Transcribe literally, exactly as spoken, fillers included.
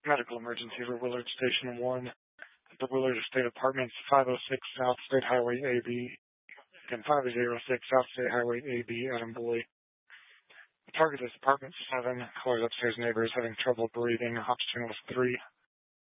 Medical emergency for Willard Station one. At the Willard Estate Apartments, five oh six South State Highway A B. Again, five oh six South State Highway A B, Adam Boy. The target is apartment seven. Caller's upstairs neighbor is having trouble breathing. Ops channel was three.